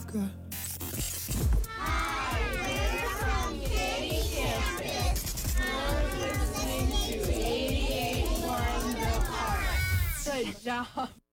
you've got. Hi, we're from Katy Campus. We're listening to 88.1 The Park. Good job.